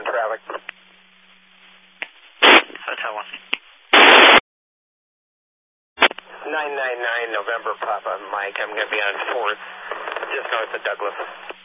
on traffic. Hotel 1. 999 November Papa Mike. I'm going to be on 4th, just north of Douglas.